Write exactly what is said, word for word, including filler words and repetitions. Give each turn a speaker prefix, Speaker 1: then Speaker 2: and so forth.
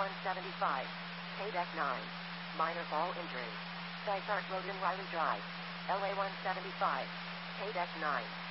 Speaker 1: one seventy-five. K-Deck nine. Minor fall injury. Dysart Road in Riley Drive. L A one seventy-five. K-Deck nine.